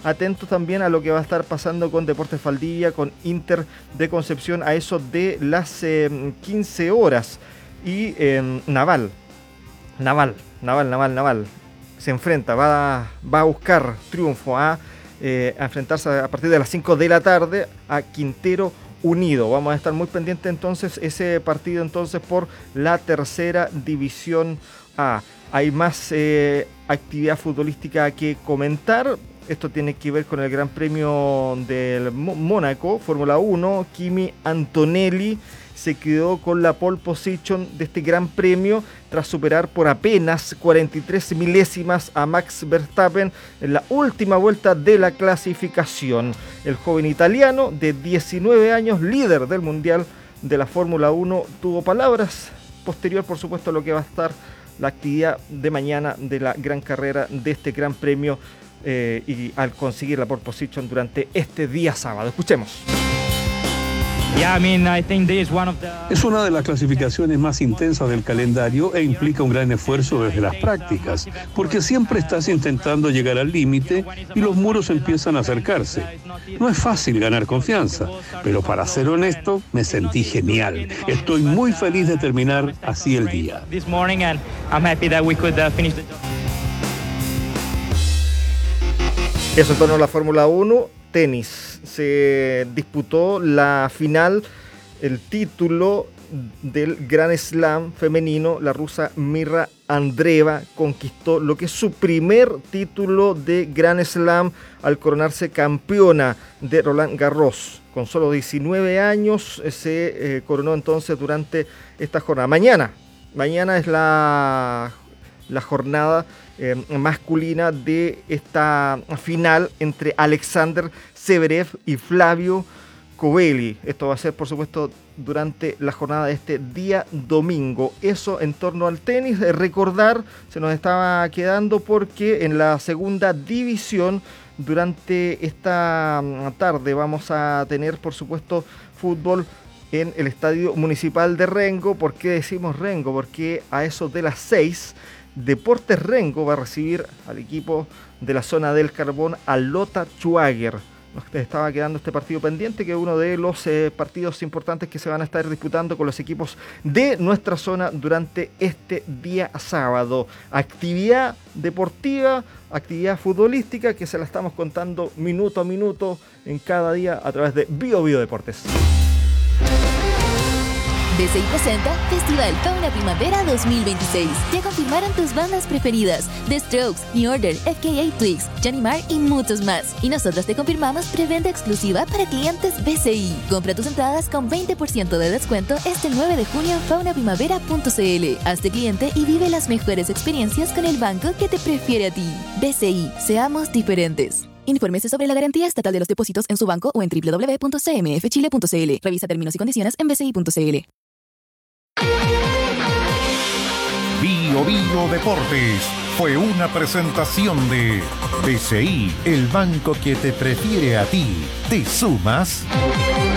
atentos también a lo que va a estar pasando con Deportes Valdivia, con Inter de Concepción a eso de las 15 horas. Y Naval se enfrenta, va a buscar triunfo, a enfrentarse a partir de las 5 de la tarde a Quintero Unido. Vamos a estar muy pendientes entonces ese partido entonces por la tercera división A. Hay más actividad futbolística que comentar. Esto tiene que ver con el Gran Premio del Mónaco, Fórmula 1. Kimi Antonelli se quedó con la pole position de este Gran Premio tras superar por apenas 43 milésimas a Max Verstappen en la última vuelta de la clasificación. El joven italiano de 19 años, líder del Mundial de la Fórmula 1, tuvo palabras posterior, por supuesto, a lo que va a estar la actividad de mañana de la gran carrera de este Gran Premio y al conseguir la pole position durante este día sábado. Escuchemos. Es una de las clasificaciones más intensas del calendario e implica un gran esfuerzo desde las prácticas, porque siempre estás intentando llegar al límite y los muros empiezan a acercarse. No es fácil ganar confianza, pero para ser honesto, me sentí genial. Estoy muy feliz de terminar así el día. Eso en torno a la Fórmula 1. Tenis. Se disputó la final, el título del Grand Slam femenino. La rusa Mirra Andreeva conquistó lo que es su primer título de Grand Slam al coronarse campeona de Roland Garros. Con solo 19 años se coronó entonces durante esta jornada. Mañana es la jornada masculina de esta final entre Alexander Zverev y Flavio Covelli. Esto va a ser, por supuesto, durante la jornada de este día domingo. Eso en torno al tenis. Recordar, se nos estaba quedando porque en la segunda división durante esta tarde vamos a tener, por supuesto, fútbol en el Estadio Municipal de Rengo. ¿Por qué decimos Rengo? Porque a eso de las 6 Deportes Rengo va a recibir al equipo de la zona del Carbón, a Lota Schwager. Nos estaba quedando este partido pendiente, que es uno de los partidos importantes que se van a estar disputando con los equipos de nuestra zona durante este día sábado. Actividad deportiva, actividad futbolística que se la estamos contando minuto a minuto en cada día a través de Bio Deportes. BCI presenta Festival Fauna Primavera 2026. Ya confirmaron tus bandas preferidas: The Strokes, New Order, FKA Twigs, Johnny Marr y muchos más. Y nosotros te confirmamos preventa exclusiva para clientes BCI. Compra tus entradas con 20% de descuento este 9 de junio en faunaprimavera.cl. Hazte cliente y vive las mejores experiencias con el banco que te prefiere a ti. BCI, seamos diferentes. Infórmese sobre la garantía estatal de los depósitos en su banco o en www.cmfchile.cl. Revisa términos y condiciones en bci.cl. Bio Deportes fue una presentación de BCI, el banco que te prefiere a ti. ¿Te sumas?